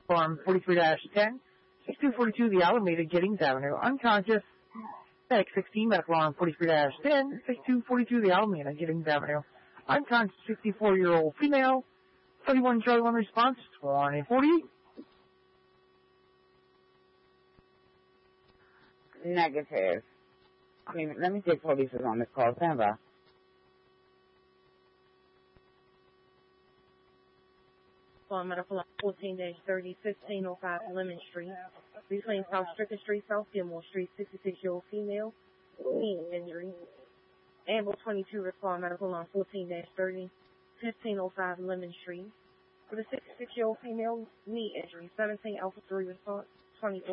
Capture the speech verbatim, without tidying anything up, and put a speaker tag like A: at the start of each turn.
A: Farm forty-three ten, sixty-two forty-two The Alameda, Giddings Avenue, unconscious. Medic sixteen, medical alarm forty-three ten, sixty-two forty-two The Alameda, Giddings Avenue, unconscious sixty-four-year-old female, thirty-one Charlie one response, twenty forty.
B: Negative. I mean, let me see if police is on this call. Stand by.
C: On medical fourteen thirty, fifteen oh five Lemon Street, between South Strickland Street, South Gilmore Street, sixty-six-year-old female, knee injury. Amble twenty-two, respond medical on fourteen thirty, fifteen oh five Lemon Street, for the sixty-six-year-old female, knee injury. seventeen Alpha three, response, twenty-four.